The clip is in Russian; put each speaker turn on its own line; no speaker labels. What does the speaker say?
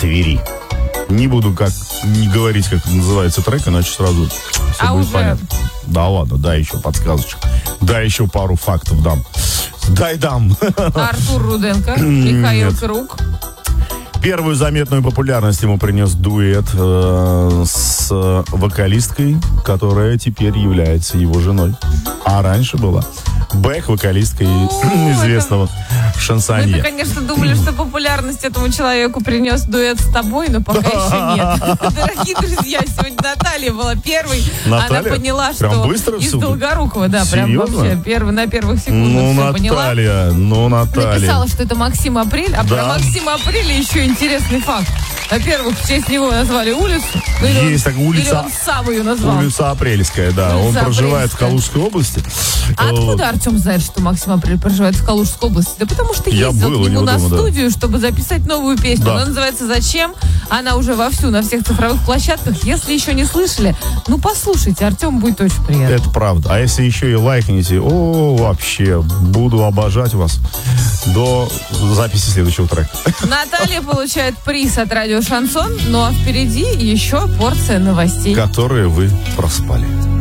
Твери. Не буду не говорить, как называется трек, иначе сразу все будет
уже...
понятно. Да ладно, дай еще подсказочек. Дай еще пару фактов дам. Дам.
Артур Руденко, Михаил Круг.
Первую заметную популярность ему принес дуэт с вокалисткой, которая теперь является его женой. А раньше была Бэх, вокалистка известного шансонье.
Мы, конечно, думали, что популярность этому человеку принес дуэт с тобой, но пока еще нет. Дорогие друзья, сегодня Наталья была первой.
Наталья?
Она поняла,
прям
что
быстро
из
все?
Долгорукова, да,
Серьезно?
прям вообще на первых секундах все
Наталья,
поняла.
Наталья.
Написала, что это Максим Апрель, а
Да.
про Максима Апреля еще интересный факт. Во-первых, в честь него назвали улицу.
Есть такая улица.
Или он сам ее назвал.
Улица Апрельская, да.
Улица
Он проживает в
Апрельская.
Калужской области.
А откуда Артем знает, что Максим Апрель проживает в Калужской области? Да потому что
Я
ездил
был
к
у
нему
него
на
дома, да.
студию, чтобы записать новую песню.
Да.
Она называется «Зачем?». Она уже вовсю на всех цифровых площадках. Если еще не слышали, послушайте, Артему будет очень приятно.
Это правда. А если еще и лайкните, вообще, буду обожать вас до записи следующего трека.
Наталья получает приз от радио «Шансон», ну а впереди еще порция новостей.
Которые вы проспали.